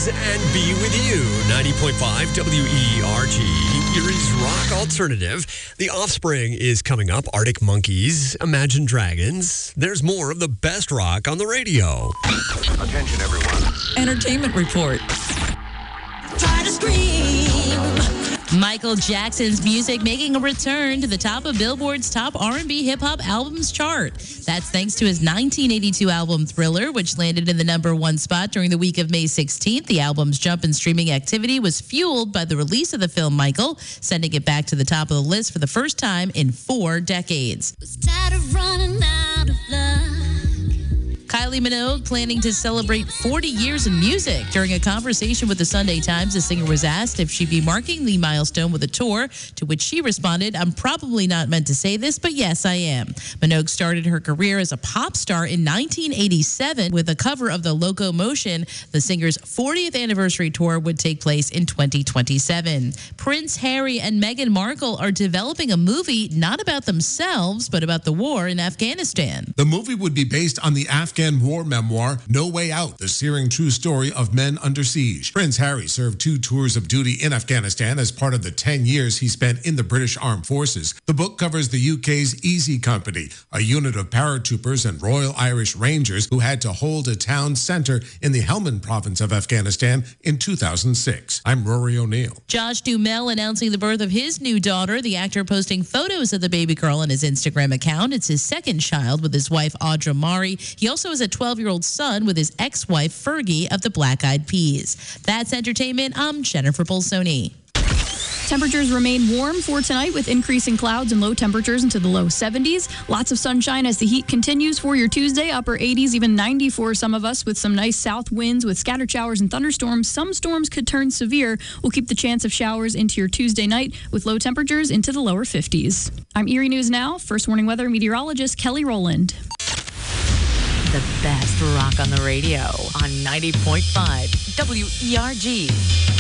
rise and be with you. 90.5 WERG, Erie's Rock Alternative. The Offspring is coming up. Arctic Monkeys, Imagine Dragons. There's more of the best rock on the radio. Attention, everyone. Entertainment report. Try to scream. Michael Jackson's music making a return to the top of Billboard's top R&B hip-hop albums chart. That's thanks to his 1982 album Thriller, which landed in the #1 spot during the week of May 16th. The album's jump in streaming activity was fueled by the release of the film Michael, sending it back to the top of the list for the first time in 4 decades. Tired of running out of luck. Kylie Minogue planning to celebrate 40 years in music. During a conversation with the Sunday Times, the singer was asked if she'd be marking the milestone with a tour, to which she responded, "I'm probably not meant to say this, but yes, I am." Minogue started her career as a pop star in 1987 with a cover of The Locomotion. The singer's 40th anniversary tour would take place in 2027. Prince Harry and Meghan Markle are developing a movie not about themselves, but about the war in Afghanistan. The movie would be based on the Afghan war memoir, No Way Out, the searing true story of men under siege. Prince Harry served 2 tours of duty in Afghanistan as part of the 10 years he spent in the British Armed Forces. The book covers the UK's Easy Company, a unit of paratroopers and Royal Irish Rangers who had to hold a town centre in the Helmand province of Afghanistan in 2006. I'm Rory O'Neill. Josh Duhamel announcing the birth of his new daughter. The actor posting photos of the baby girl on his Instagram account. It's his second child with his wife, Audra Mari. He also has a 12-year-old son with his ex-wife, Fergie, of the Black Eyed Peas. That's entertainment. I'm Jennifer Bolsoni. Temperatures remain warm for tonight with increasing clouds and low temperatures into the low 70s. Lots of sunshine as the heat continues for your Tuesday. Upper 80s, even 90 for some of us with some nice south winds with scattered showers and thunderstorms. Some storms could turn severe. We'll keep the chance of showers into your Tuesday night with low temperatures into the lower 50s. I'm Erie News Now. First Warning Weather meteorologist Kelly Rowland. The best rock on the radio on 90.5 WERG.